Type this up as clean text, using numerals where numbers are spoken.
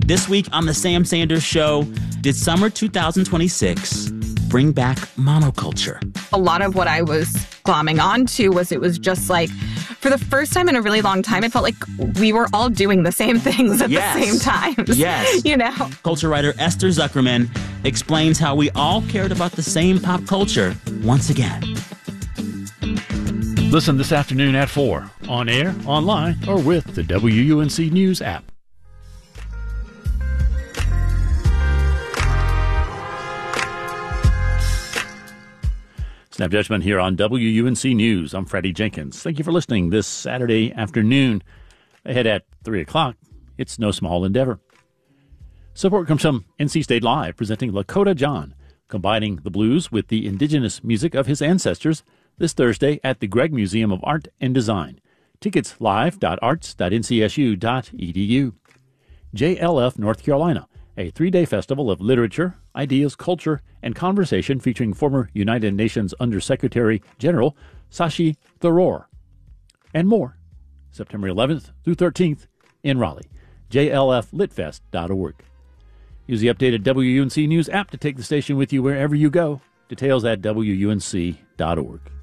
This week on The Sam Sanders Show, did summer 2026 bring back monoculture? A lot of what I was glomming onto was it was just like, for the first time in a really long time, it felt like we were all doing the same things at the same time. Yes. You know? Culture writer Esther Zuckerman explains how we all cared about the same pop culture once again. Listen this afternoon at 4, on air, online, or with the WUNC News app. Snap Judgment here on WUNC News. I'm Freddie Jenkins. Thank you for listening this Saturday afternoon. Ahead at 3 o'clock, it's no small endeavor. Support comes from NC State Live, presenting Lakota John, combining the blues with the indigenous music of his ancestors this Thursday at the Gregg Museum of Art and Design. Tickets live.arts.ncsu.edu. JLF North Carolina, a 3-day festival of literature, ideas, culture, and conversation featuring former United Nations Undersecretary General Sashi Tharoor. And more, September 11th through 13th in Raleigh. JLFLitfest.org. Use the updated WUNC News app to take the station with you wherever you go. Details at WUNC.org.